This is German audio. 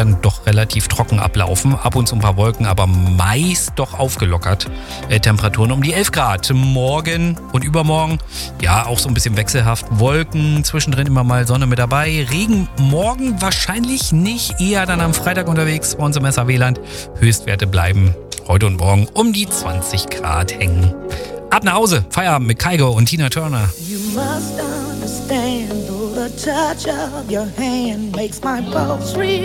dann doch relativ trocken ablaufen. Ab und zu ein paar Wolken, aber meist doch aufgelockert. Temperaturen um die 11 Grad. Morgen und übermorgen, ja, auch so ein bisschen wechselhaft. Wolken, zwischendrin immer mal Sonne mit dabei. Regen morgen wahrscheinlich nicht, eher dann am Freitag unterwegs bei uns im SAW-Land. Höchstwerte bleiben heute und morgen um die 20 Grad hängen. Ab nach Hause, Feierabend mit Kygo und Tina Turner. You must understand, though the touch of your hand makes my pulse real.